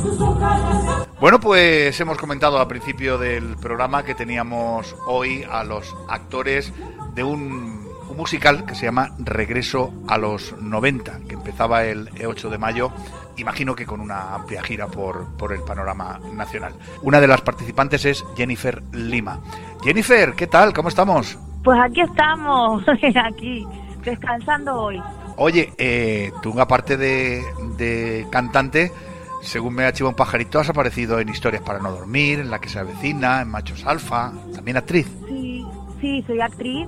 Bueno, pues hemos comentado al principio del programa que teníamos hoy a los actores de un musical que se llama Regreso a los 90, que empezaba el 8 de mayo, imagino que con una amplia gira por el panorama nacional. Una de las participantes es Jennifer Lima. Jennifer, ¿qué tal? ¿Cómo estamos? Pues aquí estamos, aquí, descansando hoy. Oye, tú aparte de cantante, según me ha chivado un pajarito, has aparecido en Historias para no dormir, en La que se avecina, en Machos Alfa, también actriz. Sí, soy actriz.